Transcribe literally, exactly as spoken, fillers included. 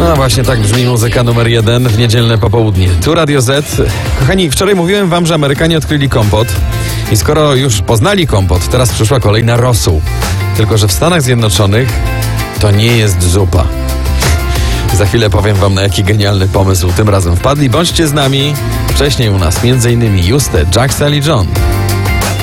No właśnie tak brzmi muzyka numer jeden w niedzielne popołudnie. Tu Radio Z. Kochani, wczoraj mówiłem wam, że Amerykanie odkryli kompot i skoro już poznali kompot, teraz przyszła kolej na rosół. Tylko że w Stanach Zjednoczonych to nie jest zupa. Za chwilę powiem wam, na jaki genialny pomysł tym razem wpadli. Bądźcie z nami. Wcześniej u nas między innymi Juste, Jack, Sally, John.